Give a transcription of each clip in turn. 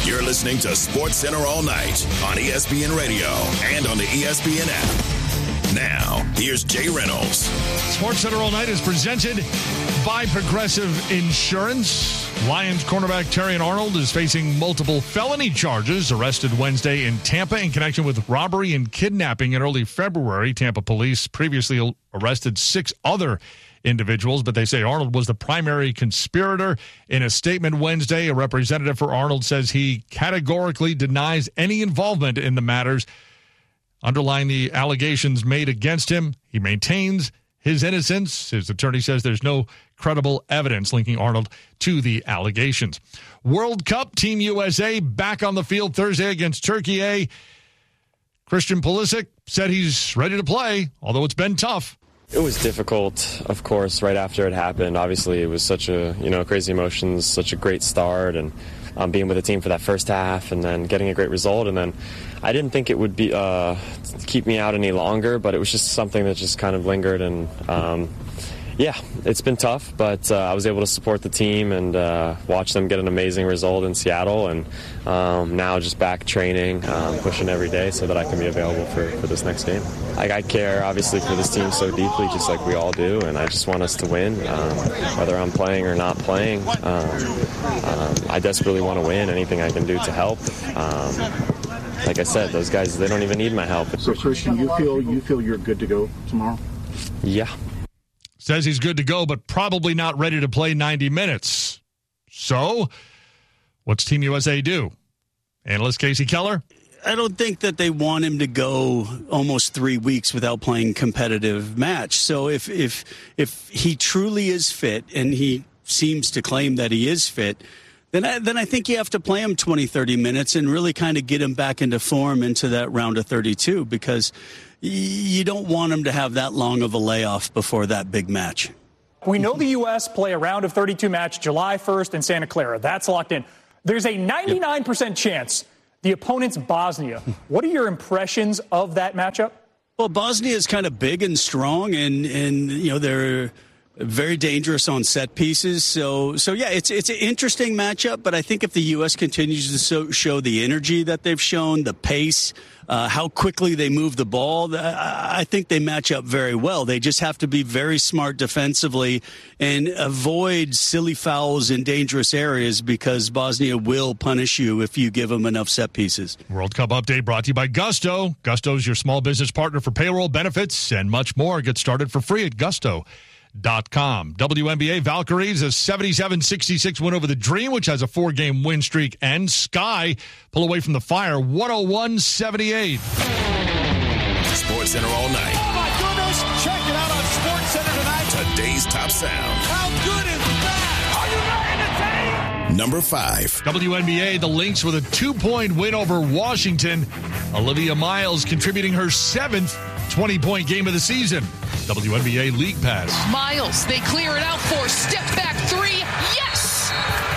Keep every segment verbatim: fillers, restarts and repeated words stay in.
You're listening to SportsCenter all night on E S P N Radio and on the E S P N app. Now, here's Jay Reynolds. SportsCenter all night is presented by Progressive Insurance. Lions cornerback Terrion Arnold is facing multiple felony charges, arrested Wednesday in Tampa in connection with robbery and kidnapping in early February. Tampa police previously arrested six other individuals, but they say Arnold was the primary conspirator. In a statement Wednesday, a representative for Arnold says he categorically denies any involvement in the matters underlying the allegations made against him. He maintains his innocence. His attorney says there's no credible evidence linking Arnold to the allegations. World Cup, Team U S A back on the field Thursday against Turkey A. Christian Pulisic said he's ready to play, although it's been tough. It was difficult, of course, right after it happened. Obviously, it was such a, you know, crazy emotions, such a great start, and um, being with the team for that first half and then getting a great result. And then I didn't think it would be uh, keep me out any longer, but it was just something that just kind of lingered. And, um, yeah, it's been tough, but uh, I was able to support the team and uh, watch them get an amazing result in Seattle. And um, now just back training, um, pushing every day so that I can be available for, for this next game. I, I care, obviously, for this team so deeply, just like we all do, and I just want us to win, um, whether I'm playing or not playing. Um, um, I desperately want to win, anything I can do to help. Um, like I said, those guys, they don't even need my help. So, Christian, you feel you feel you're good to go tomorrow? Yeah. Says he's good to go, but probably not ready to play ninety minutes. So, what's Team U S A do? Analyst Casey Keller? I don't think that they want him to go almost three weeks without playing competitive match. So if if if he truly is fit, and he seems to claim that he is fit, then I, then I think you have to play him twenty, thirty minutes and really kind of get him back into form into that round of thirty-two, because you don't want him to have that long of a layoff before that big match. We know the U S play a round of thirty-two match July first in Santa Clara. That's locked in. There's a ninety-nine percent chance the opponent's Bosnia. What are your impressions of that matchup? Well, Bosnia is kind of big and strong, and, and you know, they're very dangerous on set pieces. So, so yeah, it's it's an interesting matchup, but I think if the U S continues to so, show the energy that they've shown, the pace, uh, how quickly they move the ball, I, I think they match up very well. They just have to be very smart defensively and avoid silly fouls in dangerous areas, because Bosnia will punish you if you give them enough set pieces. World Cup update brought to you by Gusto. Gusto's your small business partner for payroll, benefits, and much more. Get started for free at gusto dot com. W N B A Valkyries, a seventy-seven sixty-six win over the Dream, which has a four-game win streak, and Sky pull away from the Fire, one oh one seventy-eight. SportsCenter all night. Oh, my goodness. Check it out on SportsCenter tonight. Today's top sound. How good is that? Are you not entertained? Number five. W N B A, the Lynx with a two-point win over Washington. Olivia Miles contributing her seventh twenty-point game of the season. W N B A League Pass. Miles, they clear it out for step back three. Yes!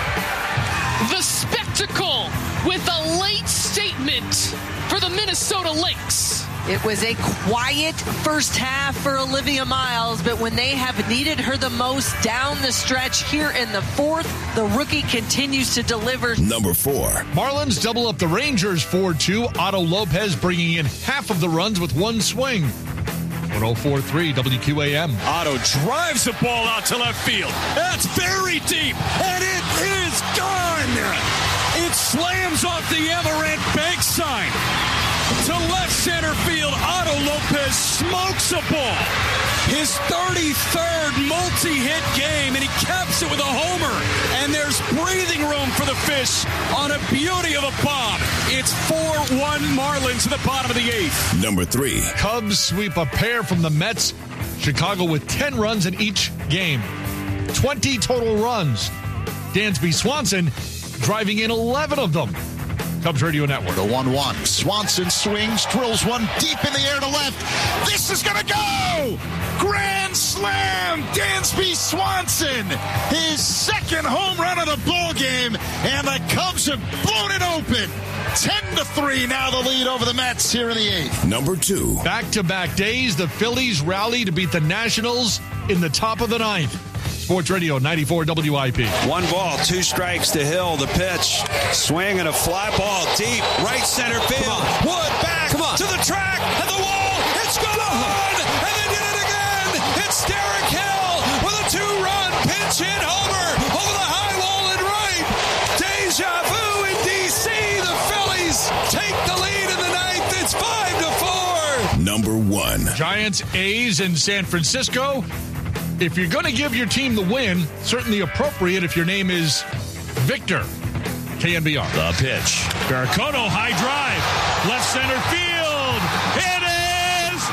The spectacle with a late statement for the Minnesota Lynx. It was a quiet first half for Olivia Miles, but when they have needed her the most down the stretch here in the fourth, the rookie continues to deliver. Number four. Marlins double up the Rangers four two. Otto Lopez bringing in half of the runs with one swing. one oh four point three W Q A M. Otto drives the ball out to left field. That's very deep, and it is gone. It slams off the Everett bank sign to left center field. Otto Lopez smokes a ball. His thirty-third multi-hit game, and he caps it with a homer. And there's breathing room for the fish on a beauty of a bomb. It's four one Marlins at the bottom of the eighth. Number three. Cubs sweep a pair from the Mets. Chicago with ten runs in each game. twenty total runs. Dansby Swanson driving in eleven of them. Cubs Radio Network. The one one. Swanson swings, drills one deep in the air to left. This is going to go! Grand slam! Dansby Swanson! His second home run of the ball game, and the Cubs have blown it open. ten to three now the lead over the Mets here in the eighth. Number two. Back-to-back days, the Phillies rally to beat the Nationals in the top of the ninth. Sports Radio ninety-four W I P. One ball, two strikes to Hill. The pitch, swing and a fly ball deep, right center field. Wood back to the track and the wall. It's gone, and they did it again. It's Derek Hill with a two-run pinch hit homer over the high wall and right. Deja vu in D C. The Phillies take the lead in the ninth. It's five to four. Number one. Giants, A's in San Francisco. If you're going to give your team the win, certainly appropriate if your name is Victor. K N B R. The pitch. Barracono, high drive. Left center field. It is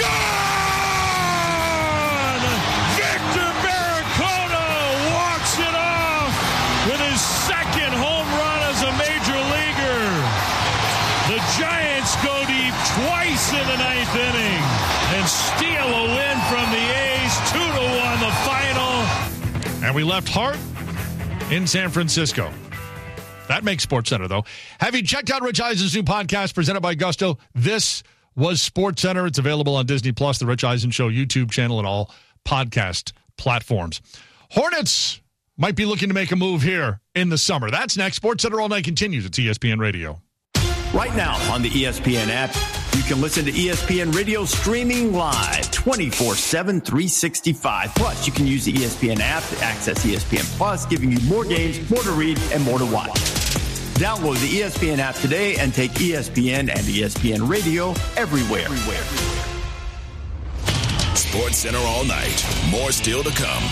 gone! Victor Barracono walks it off with his second home run as a major leaguer. The Giants go deep twice in the ninth inning and steal a win from the A's. Two to one, the final. And we left Hart in San Francisco. That makes SportsCenter, though. Have you checked out Rich Eisen's new podcast presented by Gusto? This was SportsCenter. It's available on Disney Plus, the Rich Eisen Show YouTube channel, and all podcast platforms. Hornets might be looking to make a move here in the summer. That's next. SportsCenter All Night continues at E S P N Radio. Right now on the E S P N app, you can listen to E S P N Radio streaming live twenty-four seven, three sixty-five. Plus, you can use the E S P N app to access E S P N Plus, giving you more games, more to read, and more to watch. Download the E S P N app today and take E S P N and E S P N Radio everywhere. everywhere. SportsCenter All Night. More still to come.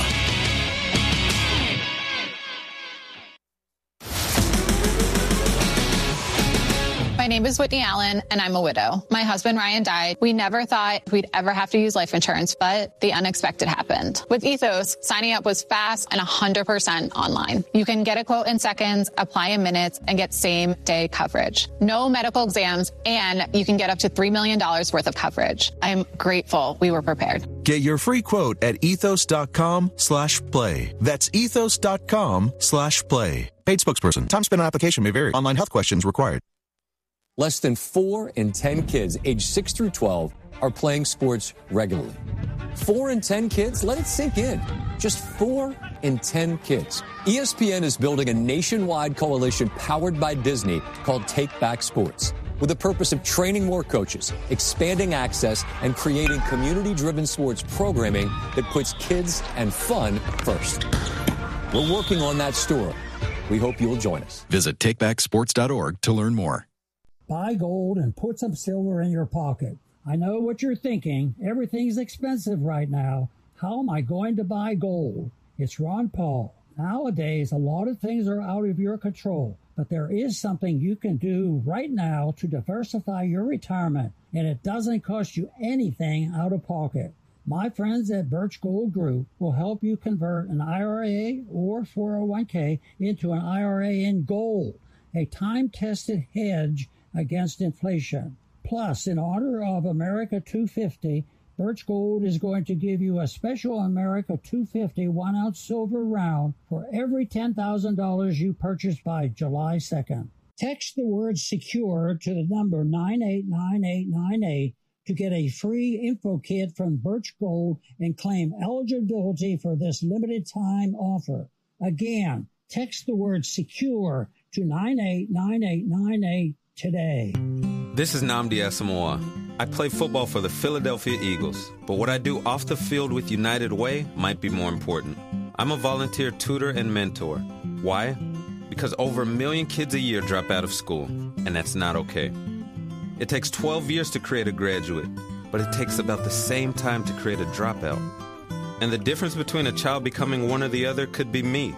My name is Whitney Allen, and I'm a widow. My husband, Ryan, died. We never thought we'd ever have to use life insurance, but the unexpected happened. With Ethos, signing up was fast and one hundred percent online. You can get a quote in seconds, apply in minutes, and get same-day coverage. No medical exams, and you can get up to three million dollars worth of coverage. I'm grateful we were prepared. Get your free quote at ethos.com slash play. That's ethos.com slash play. Paid spokesperson. Time spent on application may vary. Online health questions required. Less than four in ten kids aged six through twelve are playing sports regularly. Four in ten kids? Let it sink in. Just four in ten kids. E S P N is building a nationwide coalition powered by Disney called Take Back Sports, with the purpose of training more coaches, expanding access, and creating community-driven sports programming that puts kids and fun first. We're working on that story. We hope you'll join us. Visit take back sports dot org to learn more. Buy gold and put some silver in your pocket. I know what you're thinking. Everything's expensive right now. How am I going to buy gold? It's Ron Paul. Nowadays, a lot of things are out of your control, but there is something you can do right now to diversify your retirement, and it doesn't cost you anything out of pocket. My friends at Birch Gold Group will help you convert an I R A or four oh one k into an I R A in gold, a time-tested hedge against inflation. Plus, in honor of America two fifty, Birch Gold is going to give you a special America two fifty one-ounce silver round for every ten thousand dollars you purchase by July second. Text the word SECURE to the number nine eight nine eight nine eight to get a free info kit from Birch Gold and claim eligibility for this limited time offer. Again, text the word SECURE to nine eight nine eight nine eight today. This is Nnamdi Asamoah. I play football for the Philadelphia Eagles, but what I do off the field with United Way might be more important. I'm a volunteer tutor and mentor. Why? Because over a million kids a year drop out of school, and that's not okay. It takes twelve years to create a graduate, but it takes about the same time to create a dropout. And the difference between a child becoming one or the other could be me,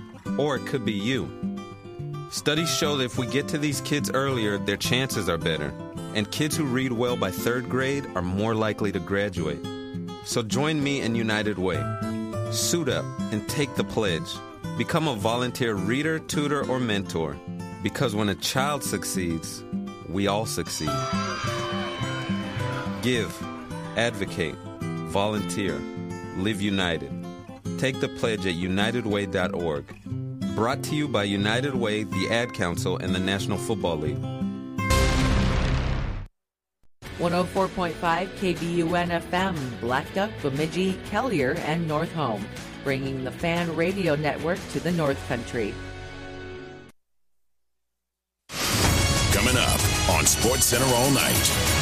or it could be you. Studies show that if we get to these kids earlier, their chances are better. And kids who read well by third grade are more likely to graduate. So join me in United Way. Suit up and take the pledge. Become a volunteer reader, tutor, or mentor. Because when a child succeeds, we all succeed. Give, advocate, volunteer, live united. Take the pledge at united way dot org. Brought to you by United Way, the Ad Council, and the National Football League. one oh four point five K B U N F M, Black Duck, Bemidji, Collier, and North Home, bringing the Fan Radio Network to the North Country. Coming up on SportsCenter all night.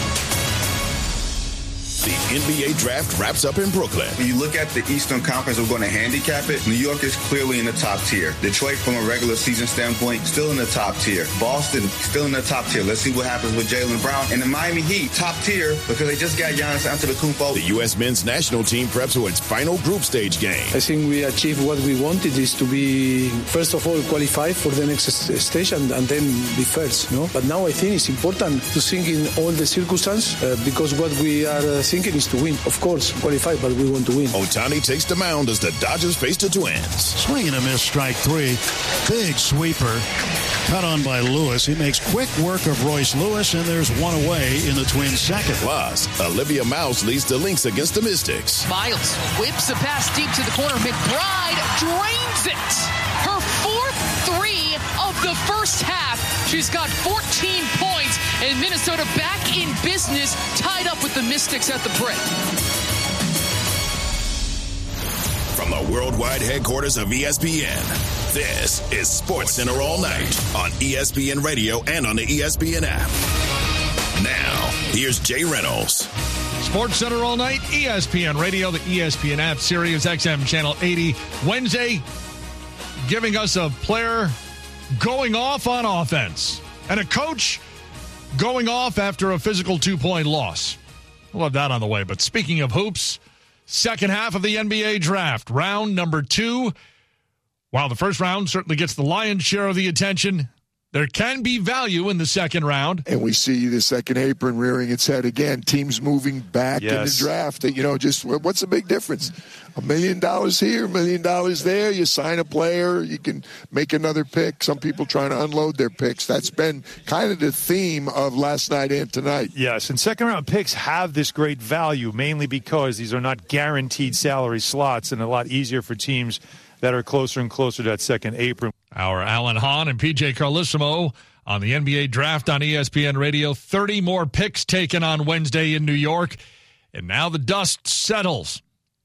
The N B A draft wraps up in Brooklyn. When you look at the Eastern Conference, we're going to handicap it. New York is clearly in the top tier. Detroit, from a regular season standpoint, still in the top tier. Boston, still in the top tier. Let's see what happens with Jaylen Brown. And the Miami Heat, top tier, because they just got Giannis Antetokounmpo. The U S men's national team preps for its final group stage game. I think we achieved what we wanted, is to be, first of all, qualified for the next stage and, and then be first. No? But now I think it's important to think in all the circumstances uh, because what we are uh, thinking is to win. Of course, qualify, but we want to win. Ohtani takes the mound as the Dodgers face the Twins. Swing and a miss, strike three. Big sweeper. Cut on by Lewis. He makes quick work of Royce Lewis, and there's one away in the Twins' second. Plus, Olivia Mouse leads the Lynx against the Mystics. Miles whips a pass deep to the corner. McBride drains it. Her fourth three of the first half. She's got fourteen points, and Minnesota back in business, tied up with the Mystics at the break. From the worldwide headquarters of E S P N, this is SportsCenter all night on E S P N Radio and on the E S P N app. Now, here's Jay Reynolds. SportsCenter all night, E S P N Radio, the E S P N app, Sirius X M Channel eighty. Wednesday, giving us a player going off on offense and a coach going off after a physical two-point loss. We'll have that on the way. But speaking of hoops, second half of the N B A draft, round number two. While the first round certainly gets the lion's share of the attention, there can be value in the second round. And we see the second apron rearing its head again. Teams moving back yes. in the draft. You know, just what's the big difference? A million dollars here, a million dollars there. You sign a player, you can make another pick. Some people trying to unload their picks. That's been kind of the theme of last night and tonight. Yes, and second-round picks have this great value, mainly because these are not guaranteed salary slots and a lot easier for teams that are closer and closer to that second apron. Our Alan Hahn and P J Carlissimo on the N B A draft on E S P N Radio. thirty more picks taken on Wednesday in New York. And now the dust settles.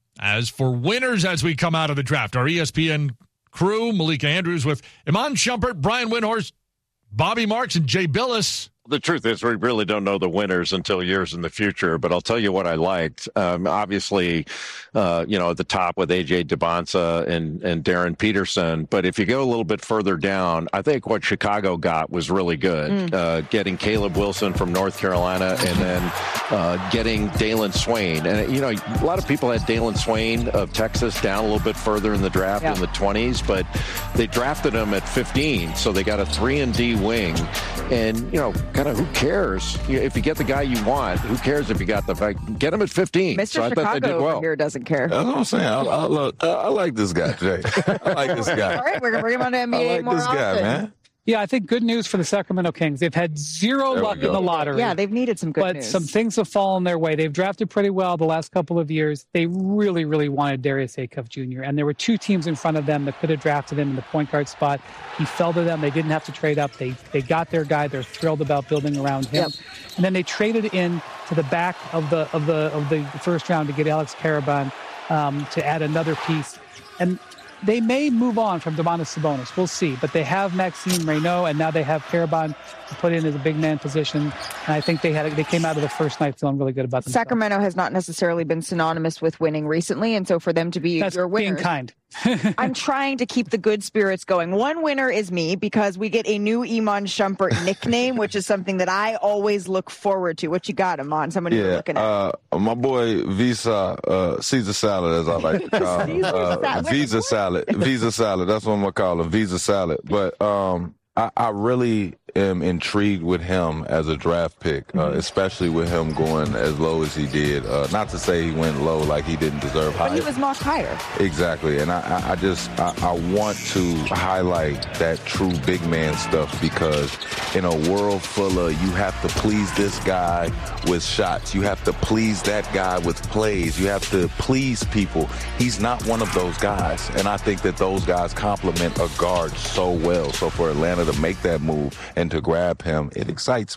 As for winners as we come out of the draft, our E S P N crew, Malika Andrews with Iman Shumpert, Brian Windhorst, Bobby Marks, and Jay Billis. The truth is we really don't know the winners until years in the future, but I'll tell you what I liked. Um, obviously, uh, you know, at the top with A J Debonsa and, and Darren Peterson. But if you go a little bit further down, I think what Chicago got was really good. Mm. Uh, getting Caleb Wilson from North Carolina and then uh, getting Dalen Swain. And, you know, a lot of people had Dalen Swain of Texas down a little bit further in the draft yeah. in the twenties, but they drafted him at fifteen. So they got a three and D wing. And, you know, kind of who cares if you get the guy you want? Who cares if you got the get him at fifteen? Mister So I Chicago thought they did well. Over here doesn't care. That's what I'm saying. I, I, look, I, I like this guy, Jay. I like this guy. All right, we're gonna bring him on to N B A I like more this guy, often. man. Yeah, I think good news for the Sacramento Kings. They've had zero There we luck in go. the lottery. Yeah, they've needed some good but news. some things have fallen their way. They've drafted pretty well the last couple of years. They really, really wanted Darius Acuff Junior And there were two teams in front of them that could have drafted him in the point guard spot. He fell to them. They didn't have to trade up. They they got their guy. They're thrilled about building around him. Yep. And then they traded in to the back of the of the of the first round to get Alex Karaban um, to add another piece. And they may move on from Domantas Sabonis. We'll see. But they have Maxime Reynaud, and now they have Karaban to put in as a big man position. And I think they had they came out of the first night feeling really good about themselves. Sacramento has not necessarily been synonymous with winning recently, and so for them to be That's your being winners, kind. I'm trying to keep the good spirits going. One winner is me because we get a new Iman Shumpert nickname, which is something that I always look forward to. What you got, Iman? Somebody you're Yeah, looking at. uh, my boy Visa, uh, Caesar salad, as I like to call him. Uh, salad. Visa salad, Visa salad. That's what I'm gonna call him, Visa salad. But um, I, I really am intrigued with him as a draft pick, uh, Mm-hmm. especially with him going as low as he did. Uh, not to say he went low like he didn't deserve higher. But he was mocked higher. Exactly, and I, I- I just I, I want to highlight that true big man stuff because in a world full of you have to please this guy with shots, you have to please that guy with plays, you have to please people. He's not one of those guys, and I think that those guys complement a guard so well. So for Atlanta to make that move and to grab him, it excites me.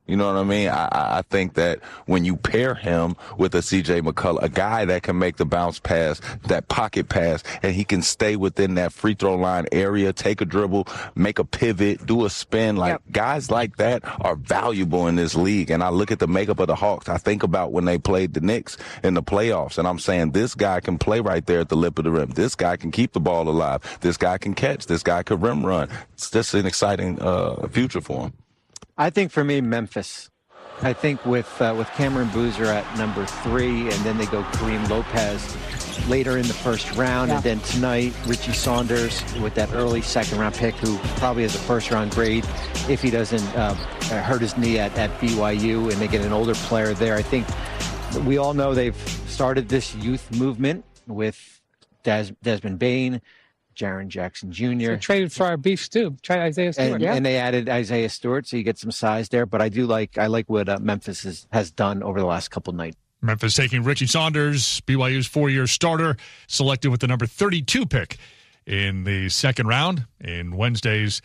You know what I mean? I, I think that when you pair him with a C J McCullough, a guy that can make the bounce pass, that pocket pass, and he can stay within that free throw line area, take a dribble, make a pivot, do a spin. Like, yep. guys like that are valuable in this league. And I look at the makeup of the Hawks. I think about when they played the Knicks in the playoffs, and I'm saying this guy can play right there at the lip of the rim. This guy can keep the ball alive. This guy can catch. This guy can rim run. It's just an exciting uh, future for him. I think for me, Memphis. I think with uh, with Cameron Boozer at number three, and then they go Kareem Lopez later in the first round, yeah. and then tonight Richie Saunders with that early second round pick, who probably has a first round grade if he doesn't uh, hurt his knee at, at B Y U, and they get an older player there. I think we all know they've started this youth movement with Des- Desmond Bane, Jaren Jackson Junior So traded for our beef stew. Try Isaiah Stewart. And, yeah. and they added Isaiah Stewart, so you get some size there. But I do like I like what uh, Memphis has, has done over the last couple nights. Memphis taking Richie Saunders, B Y U's four-year starter, selected with the number thirty-two pick in the second round in Wednesday's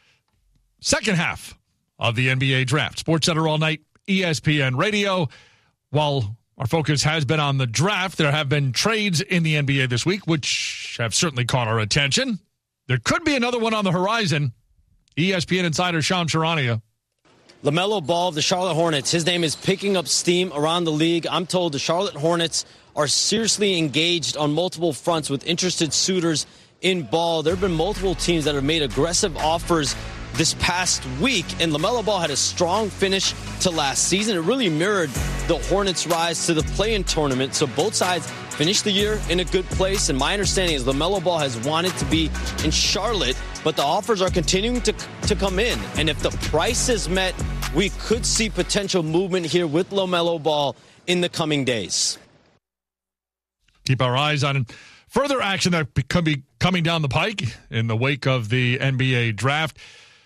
second half of the N B A draft. SportsCenter all night, E S P N Radio. While our focus has been on the draft, there have been trades in the N B A this week, which have certainly caught our attention. There could be another one on the horizon. E S P N insider Sean Charania. LaMelo Ball of the Charlotte Hornets, his name is picking up steam around the league. I'm told the Charlotte Hornets are seriously engaged on multiple fronts with interested suitors in Ball. There have been multiple teams that have made aggressive offers this past week, and LaMelo Ball had a strong finish to last season. It really mirrored the Hornets' rise to the play-in tournament, so both sides finished the year in a good place, and my understanding is LaMelo Ball has wanted to be in Charlotte, but the offers are continuing to, to come in, and if the price is met, we could see potential movement here with LaMelo Ball in the coming days. Keep our eyes on further action that could be coming down the pike in the wake of the N B A draft.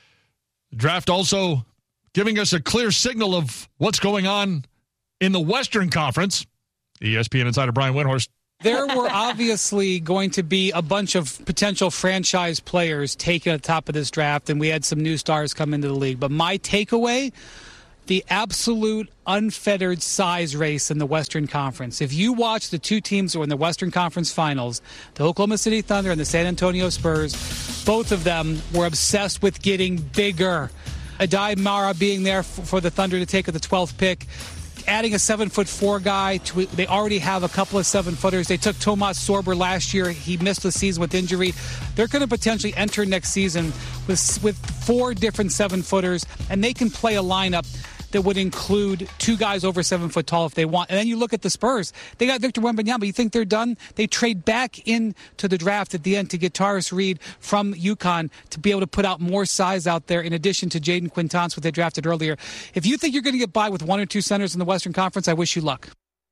Draft also giving us a clear signal of what's going on in the Western Conference. E S P N insider Brian Windhorst. There were obviously going to be a bunch of potential franchise players taken at the top of this draft, and we had some new stars come into the league. But my takeaway, the absolute unfettered size race in the Western Conference. If you watch the two teams that were in the Western Conference Finals, the Oklahoma City Thunder and the San Antonio Spurs, both of them were obsessed with getting bigger. Adai Mara being there for the Thunder to take at the twelfth pick, adding a seven foot four guy. To, they already have a couple of seven footers. They took Tomas Sorber last year. He missed the season with injury. They're going to potentially enter next season with with four different seven footers, and they can play a lineup that would include two guys over seven foot tall if they want. And then you look at the Spurs. They got Victor Wembanyama. You think they're done? They trade back into the draft at the end to get Tyrese Reed from UConn to be able to put out more size out there in addition to Jaden Quintance, what they drafted earlier. If you think you're going to get by with one or two centers in the Western Conference, I wish you luck.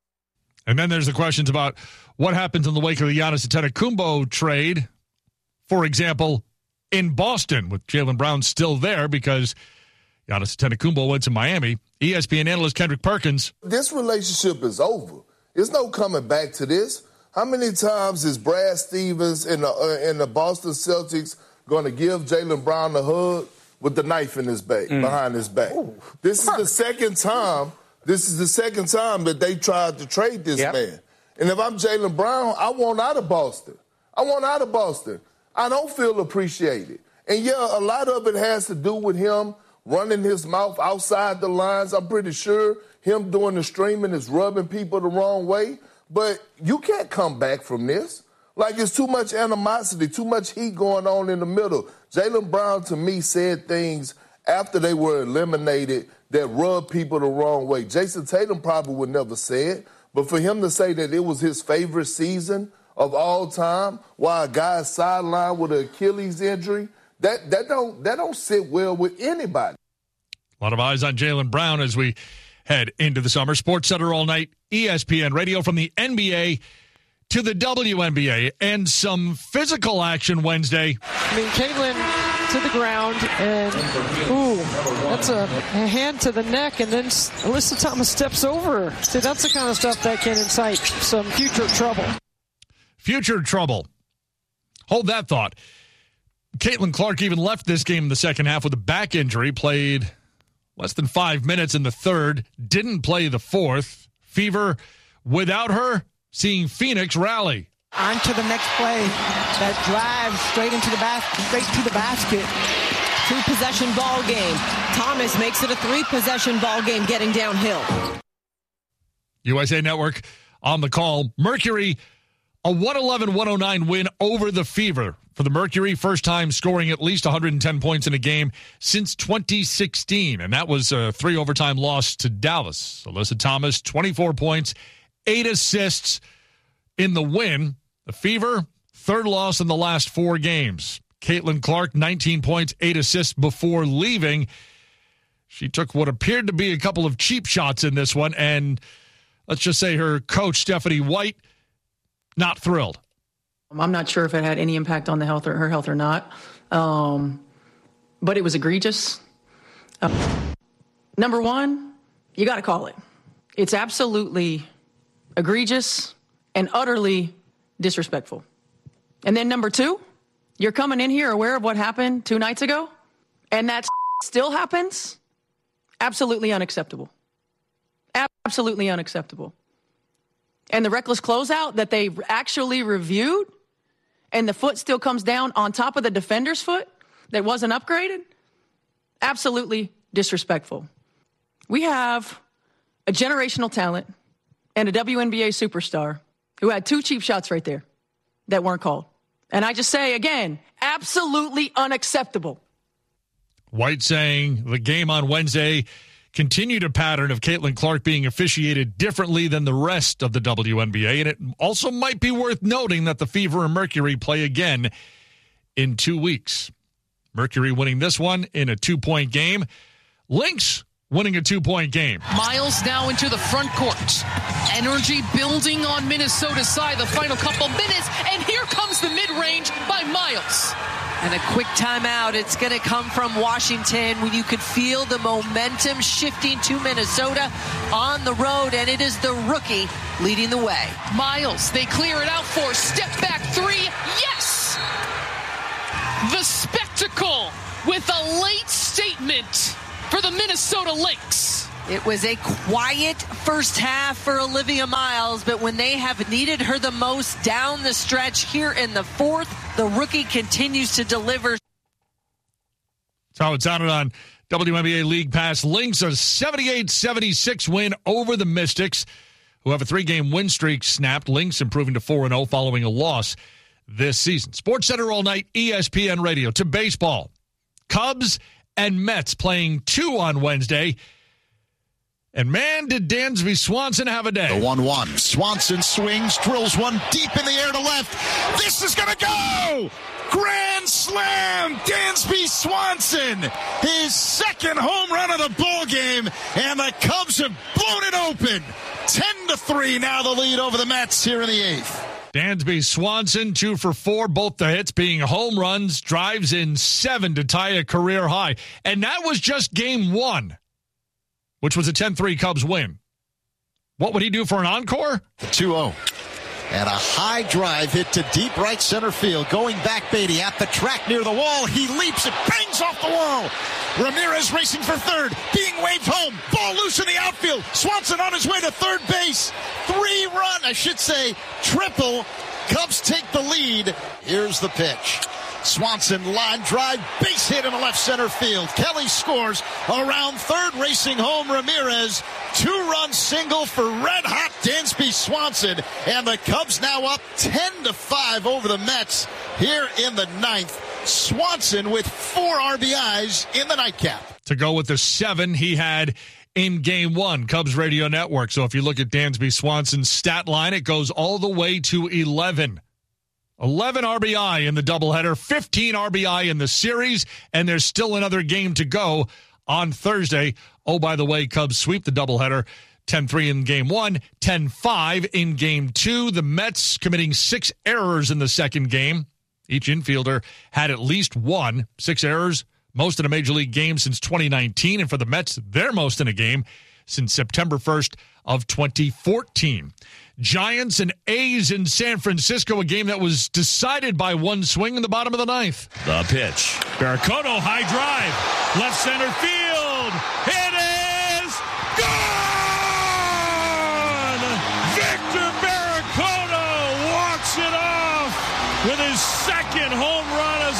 And then there's the questions about what happens in the wake of the Giannis Antetokounmpo trade. For example, in Boston, with Jaylen Brown still there because Giannis Antetokounmpo went to Miami. E S P N analyst Kendrick Perkins. This relationship is over. There's no coming back to this. How many times is Brad Stevens and the, uh, and the Boston Celtics going to give Jaylen Brown a hug with the knife in his back, mm. behind his back? Ooh. This is the second time. This is the second time that they tried to trade this yep. man. And if I'm Jaylen Brown, I want out of Boston. I want out of Boston. I don't feel appreciated. And yeah, a lot of it has to do with him running his mouth outside the lines. I'm pretty sure him doing the streaming is rubbing people the wrong way. But you can't come back from this. Like, it's too much animosity, too much heat going on in the middle. Jaylen Brown, to me, said things after they were eliminated that rubbed people the wrong way. Jason Tatum probably would never say it, but for him to say that it was his favorite season of all time while a guy's sidelined with an Achilles injury, That that don't that don't sit well with anybody. A lot of eyes on Jaylen Brown as we head into the summer. SportsCenter all night, E S P N Radio, from the N B A to the W N B A, and some physical action Wednesday. I mean, Caitlin to the ground, and ooh, that's a, a hand to the neck, and then Alyssa Thomas steps over her. See, that's the kind of stuff that can incite some future trouble. Future trouble. Hold that thought. Caitlin Clark even left this game in the second half with a back injury, played Less than five minutes in the third. Didn't play the fourth. Fever, without her, seeing Phoenix rally. On to the next play. That drive straight into the basket, straight to the basket. Two-possession ball game. Thomas makes it a three-possession ball game getting downhill. U S A Network on the call. Mercury, a one eleven one oh nine win over the Fever. For the Mercury, first time scoring at least one hundred ten points in a game since twenty sixteen. And that was a three-overtime loss to Dallas. Alyssa Thomas, twenty-four points, eight assists in the win. The Fever, third loss in the last four games. Caitlin Clark, nineteen points, eight assists before leaving. She took what appeared to be a couple of cheap shots in this one, and let's just say her coach, Stephanie White, not thrilled. I'm not sure if it had any impact on the health or her health or not, um, but it was egregious. Uh, number one, you got to call it. It's absolutely egregious and utterly disrespectful. And then number two, you're coming in here aware of what happened two nights ago, and that still happens? Absolutely unacceptable. Absolutely unacceptable. And the reckless closeout that they actually reviewed, and the foot still comes down on top of the defender's foot that wasn't upgraded? Absolutely disrespectful. We have a generational talent and a W N B A superstar who had two cheap shots right there that weren't called. And I just say, again, absolutely unacceptable. White saying the game on Wednesday continued a pattern of Caitlin Clark being officiated differently than the rest of the W N B A. And it also might be worth noting that the Fever and Mercury play again in two weeks. Mercury winning this one in a two-point game. Lynx winning a two-point game. Miles now into the front court. Energy building on Minnesota's side the final couple minutes, and here comes the mid-range by Miles. And a quick timeout. It's going to come from Washington when you could feel the momentum shifting to Minnesota on the road, and it is the rookie leading the way. Miles, they clear it out for step back three. Yes! The spectacle with a late statement for the Minnesota Lynx. It was a quiet first half for Olivia Miles, but when they have needed her the most down the stretch here in the fourth, the rookie continues to deliver. That's how it sounded on W N B A League Pass. Lynx, a seventy-eight seventy-six win over the Mystics, who have a three-game win streak snapped. Lynx improving to four and oh following a loss this season. Sports Center all night, E S P N Radio. To baseball, Cubs and Mets playing two on Wednesday. And man, did Dansby Swanson have a day. The one one. Swanson swings, drills one deep in the air to left. This is going to go! Grand slam! Dansby Swanson! His second home run of the ball game, and the Cubs have blown it open. ten to three now the lead over the Mets here in the eighth. Dansby Swanson, two for four, both the hits being home runs, drives in seven to tie a career high. And that was just game one, which was a ten three Cubs win. What would he do for an encore? two oh. And a high drive hit to deep right center field. Going back, Beatty at the track near the wall. He leaps, it bangs off the wall. Ramirez racing for third, being waved home. Ball loose in the outfield. Swanson on his way to third base. Three run, I should say, triple. Cubs take the lead. Here's the pitch. Swanson line drive, base hit in the left center field. Kelly scores around third, racing home Ramirez. Two-run single for red-hot Dansby Swanson. And the Cubs now up ten to five over the Mets here in the ninth. Swanson with four R B Is in the nightcap. To go with the seven he had in game one, Cubs Radio Network. So if you look at Dansby Swanson's stat line, it goes all the way to eleven. eleven R B I in the doubleheader, fifteen R B I in the series, and there's still another game to go on Thursday. Oh, by the way, Cubs sweep the doubleheader, ten three in game one, ten five in game two. The Mets committing six errors in the second game. Each infielder had at least one. Six errors, most in a Major League game since twenty nineteen, and for the Mets, their most in a game since September first of twenty fourteen. Giants and A's in San Francisco, a game that was decided by one swing in the bottom of the ninth. The pitch. Barracoto, high drive. Left center field. Hit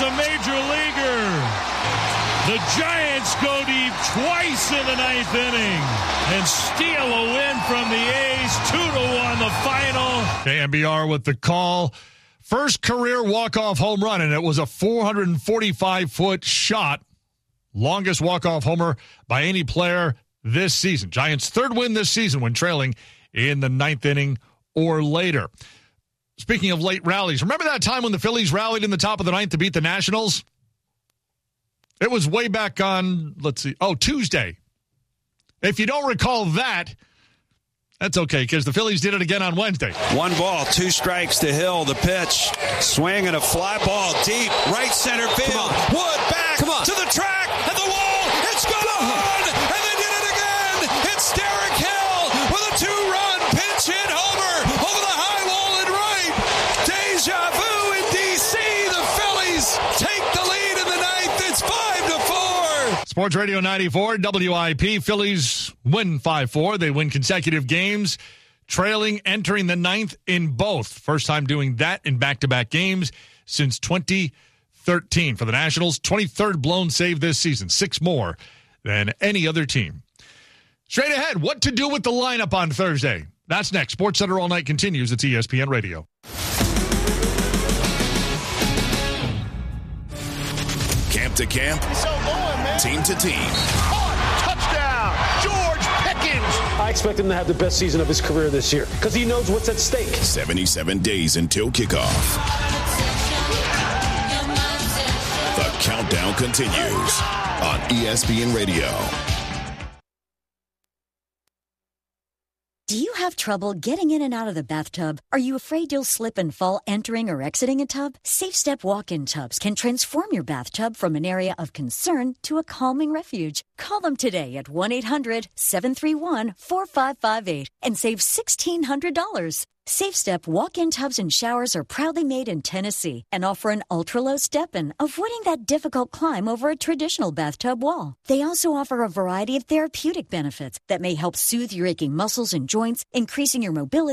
a major leaguer. The Giants go deep twice in the ninth inning and steal a win from the A's, two to one the final. K M B R with the call. First career walk-off home run, and it was a four hundred forty-five foot shot. Longest walk-off homer by any player this season. Giants' third win this season when trailing in the ninth inning or later. Speaking of late rallies, remember that time when the Phillies rallied in the top of the ninth to beat the Nationals? It was way back on, let's see, oh, Tuesday. If you don't recall that, that's okay, because the Phillies did it again on Wednesday. One ball, two strikes to Hill. The pitch, swing and a fly ball deep, right center field. Wood back Come on. to the track, and the wall, it's gone! And they did it again! It's Derek Hill with a two-run pinch hit homer over the high wall and right. Deja vu in D C. The Phillies take the lead in the ninth. It's five to four. Sports Radio ninety-four, W I P. Phillies win five four. They win consecutive games, trailing, entering the ninth in both. First time doing that in back-to-back games since twenty thirteen. For the Nationals, twenty-third blown save this season, six more than any other team. Straight ahead, what to do with the lineup on Thursday? That's next. Sports Center All Night continues. It's E S P N Radio. Camp to camp, team to team. Touchdown, George Pickens. I expect him to have the best season of his career this year because he knows what's at stake. seventy-seven days until kickoff. The countdown continues on E S P N Radio. Do you have trouble getting in and out of the bathtub? Are you afraid you'll slip and fall entering or exiting a tub? SafeStep walk-in tubs can transform your bathtub from an area of concern to a calming refuge. Call them today at one eight hundred seven three one four five five eight and save sixteen hundred dollars. SafeStep walk-in tubs and showers are proudly made in Tennessee and offer an ultra-low step-in, avoiding that difficult climb over a traditional bathtub wall. They also offer a variety of therapeutic benefits that may help soothe your aching muscles and joints, increasing your mobility